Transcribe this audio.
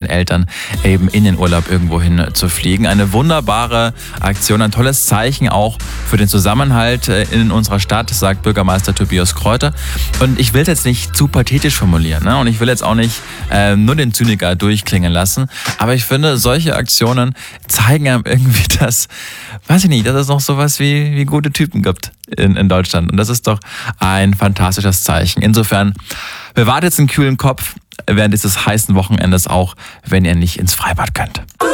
Eltern eben in den Urlaub irgendwohin zu fliegen. Eine wunderbare Aktion, ein tolles Zeichen auch für den Zusammenhalt in unserer Stadt, sagt Bürgermeister Tobias Kräuter. Und ich will es jetzt nicht zu pathetisch formulieren, ne? Und ich will jetzt auch nicht nur den Zyniker durchklingen lassen. Aber ich finde, solche Aktionen zeigen einem irgendwie, dass es noch sowas wie gute Typen gibt in Deutschland. Und das ist doch ein fantastisches Zeichen. Insofern, bewahrt jetzt einen kühlen Kopf während dieses heißen Wochenendes auch, wenn ihr nicht ins Freibad könnt.